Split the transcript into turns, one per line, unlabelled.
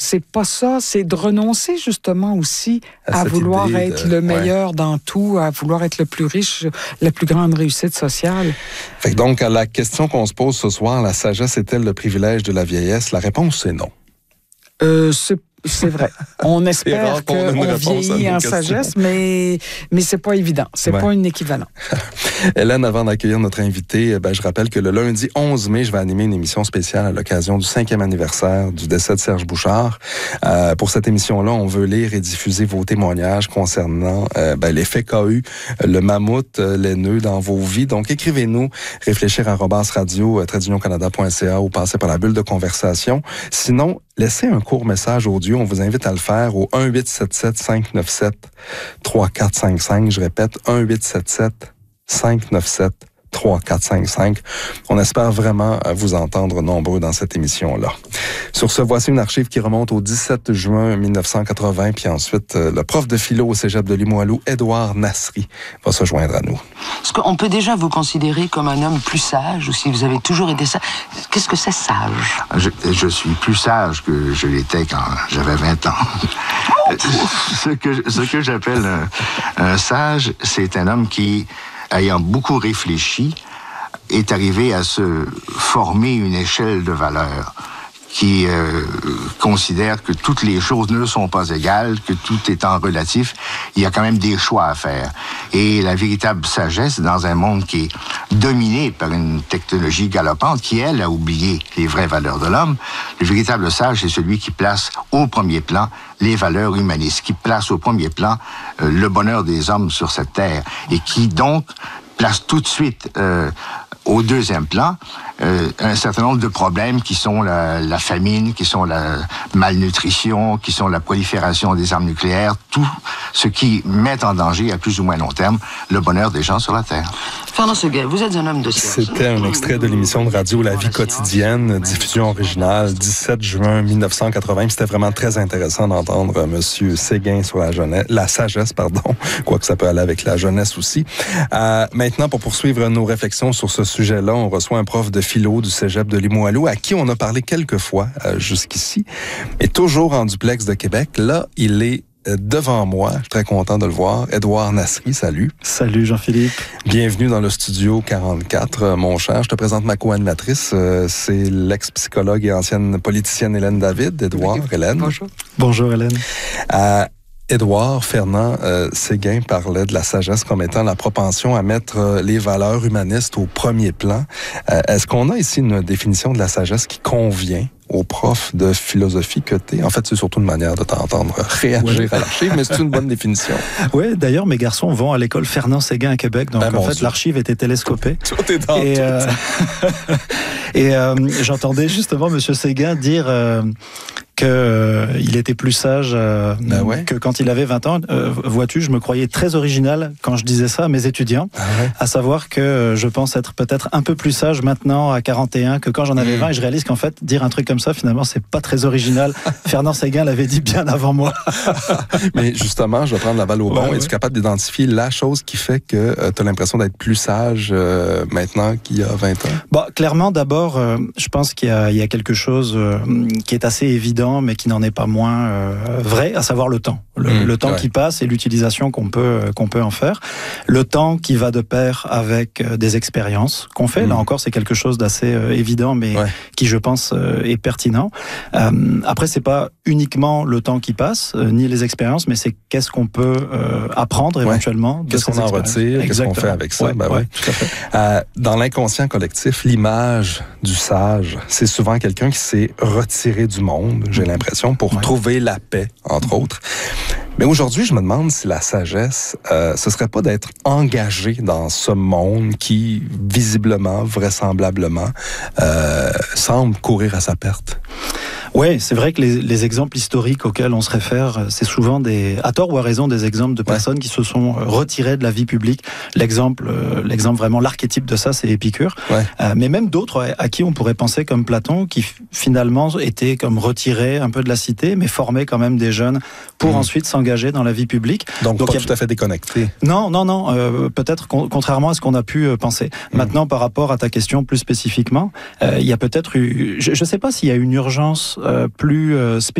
c'est pas ça. C'est de renoncer justement aussi à vouloir être le meilleur dans tout, à vouloir être le plus riche, la plus grande réussite sociale.
Fait que donc, à la question qu'on se pose ce soir, la sagesse est-elle le privilège de la vieillesse? La réponse, c'est non.
C'est vrai. On espère qu'on vieillit en sagesse, mais c'est pas évident. C'est pas une équivalent.
Hélène, avant d'accueillir notre invité, je rappelle que le lundi 11 mai, je vais animer une émission spéciale à l'occasion du 5e anniversaire du décès de Serge Bouchard. Pour cette émission-là, on veut lire et diffuser vos témoignages concernant l'effet qu'a eu le mammouth laineux dans vos vies. Donc, écrivez-nous, réfléchir@radio-canada.ca ou passez par la bulle de conversation. Sinon, laissez un court message audio. On vous invite à le faire au 1-877-597-3455. Je répète, 1-877-597-3455. On espère vraiment vous entendre nombreux dans cette émission-là. Sur ce, voici une archive qui remonte au 17 juin 1980, puis ensuite, le prof de philo au cégep de Limoilou, Édouard Nasri, va se joindre à nous.
Est-ce qu'on peut déjà vous considérer comme un homme plus sage, ou si vous avez toujours été sage? Qu'est-ce que c'est sage?
Je suis plus sage que je l'étais quand j'avais 20 ans. Ce que j'appelle un sage, c'est un homme qui, ayant beaucoup réfléchi, est arrivé à se former une échelle de valeurs qui considère que toutes les choses ne sont pas égales, que tout étant relatif, il y a quand même des choix à faire. Et la véritable sagesse, dans un monde qui est dominé par une technologie galopante, qui, elle, a oublié les vraies valeurs de l'homme, le véritable sage, c'est celui qui place au premier plan les valeurs humanistes, qui place au premier plan le bonheur des hommes sur cette terre, et qui, donc, place tout de suite au deuxième plan un certain nombre de problèmes qui sont la famine, qui sont la malnutrition, qui sont la prolifération des armes nucléaires, tout ce qui met en danger à plus ou moins long terme le bonheur des gens sur la Terre.
Fernand Séguin, vous êtes un homme de science.
C'était un extrait de l'émission de radio La vie quotidienne, diffusion originale, 17 juin 1980. C'était vraiment très intéressant d'entendre M. Séguin sur la sagesse, quoique ça peut aller avec la jeunesse aussi. Maintenant, pour poursuivre nos réflexions sur ce sujet-là, on reçoit un prof de philo du cégep de Limoilou, à qui on a parlé quelques fois jusqu'ici, mais toujours en duplex de Québec. Là, il est devant moi. Je suis très content de le voir. Édouard Nasri, salut.
Salut Jean-Philippe.
Bienvenue dans le studio 44, mon cher. Je te présente ma co-animatrice. C'est l'ex-psychologue et ancienne politicienne Hélène David. Édouard, Hélène.
Bonjour. Bonjour Hélène.
Édouard, Fernand Séguin parlait de la sagesse comme étant la propension à mettre les valeurs humanistes au premier plan. Est-ce qu'on a ici une définition de la sagesse qui convient au prof de philosophie que t'es? En fait, c'est surtout une manière de t'entendre réagir à l'archive, mais c'est une bonne définition.
Oui, d'ailleurs, mes garçons vont à l'école Fernand Séguin à Québec, donc en fait, l'archive était télescopée.
Tout est dans tout.
Et j'entendais justement M. Séguin dire qu'il était plus sage que quand il avait 20 ans. Vois-tu, je me croyais très original quand je disais ça à mes étudiants, à savoir que je pense être peut-être un peu plus sage maintenant à 41 que quand j'en avais 20, et je réalise qu'en fait, dire un truc comme ça, finalement, c'est pas très original. Fernand Séguin l'avait dit bien avant moi.
Mais justement, je vais prendre la balle au bon. Es-tu capable d'identifier la chose qui fait que tu as l'impression d'être plus sage maintenant qu'il y a 20 ans?
Bon, clairement, d'abord, je pense qu'il y a quelque chose qui est assez évident, mais qui n'en est pas moins vrai, à savoir le temps. Le temps qui passe et l'utilisation qu'on peut en faire. Le temps qui va de pair avec des expériences qu'on fait. Là encore, c'est quelque chose d'assez évident, mais qui, je pense, est pertinent. Après, c'est pas uniquement le temps qui passe, ni les expériences, mais c'est qu'est-ce qu'on peut apprendre éventuellement.
Qu'est-ce qu'on en retire, qu'est-ce qu'on fait avec ça. Tout à fait. Dans l'inconscient collectif, l'image du sage, c'est souvent quelqu'un qui s'est retiré du monde, j'ai l'impression, pour trouver la paix, entre autres. Mais aujourd'hui, je me demande si la sagesse, ce serait pas d'être engagé dans ce monde qui, visiblement, vraisemblablement, semble courir à sa perte.
Oui, c'est vrai que les exemples historiques auxquels on se réfère, c'est souvent à tort ou à raison, des exemples de personnes qui se sont retirées de la vie publique. L'exemple vraiment, l'archétype de ça, c'est Épicure. Mais même d'autres à qui on pourrait penser comme Platon, qui finalement étaient comme retirés un peu de la cité, mais formaient quand même des jeunes pour ensuite s'engager dans la vie publique.
Donc pas tout à fait déconnecté.
Non. Peut-être contrairement à ce qu'on a pu penser. Maintenant, par rapport à ta question plus spécifiquement, il y a peut-être eu... Je ne sais pas s'il y a une urgence plus spécifique